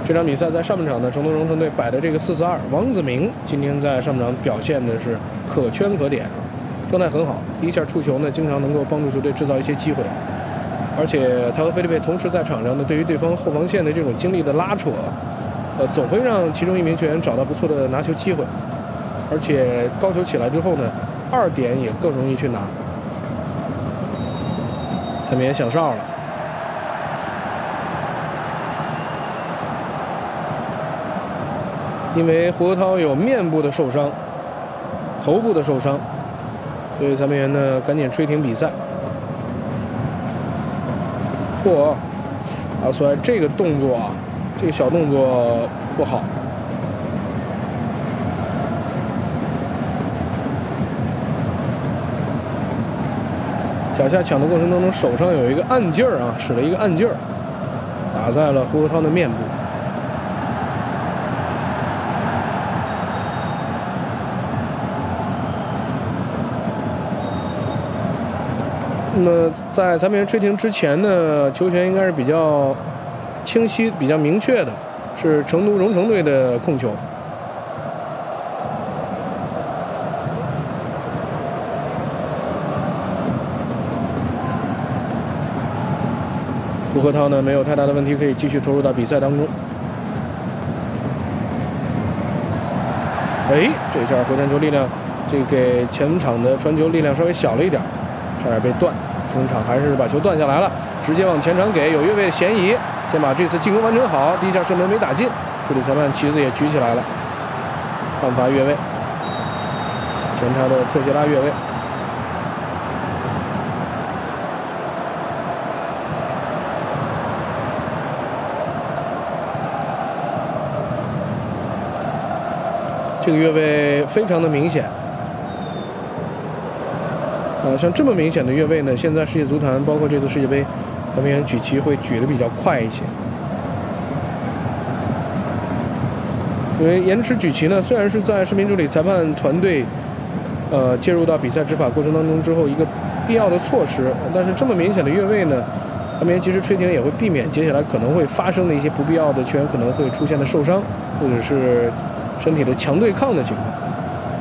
这场比赛在上半场呢，成都荣城队摆的这个4-4-2，王子铭今天在上半场表现的是可圈可点啊，状态很好。第一下触球呢，经常能够帮助球队制造一些机会，而且他和菲利佩同时在场上呢，对于对方后防线的这种精力的拉扯，总会让其中一名球员找到不错的拿球机会，而且高球起来之后呢，2点也更容易去拿。他们也响哨了。因为胡国涛有面部的受伤、头部的受伤，所以裁判员呢赶紧吹停比赛。嚯！阿衰这个动作啊，这个小动作不好。脚下抢的过程当中，手上有一个按劲儿啊，使了一个按劲儿，打在了胡国涛的面部。那么在裁判员吹停之前呢，球权应该是比较清晰、比较明确的，是成都荣城队的控球。胡国涛呢没有太大的问题，可以继续投入到比赛当中。哎，这下回传球力量，这个给前场的传球力量稍微小了一点。差点被断，中场还是把球断下来了，直接往前场给，有越位嫌疑，先把这次进攻完成好。第一下射门没打进，这里裁判旗子也举起来了，判罚越位，前插的特谢拉越位。这个越位非常的明显。像这么明显的越位呢，现在世界足坛包括这次世界杯，裁判员举旗会举得比较快一些。因为延迟举旗呢，虽然是在视频助理裁判团队介入到比赛执法过程当中之后一个必要的措施，但是这么明显的越位呢，裁判员其实吹停也会避免接下来可能会发生的一些不必要的球员可能会出现的受伤或者是身体的强对抗的情况。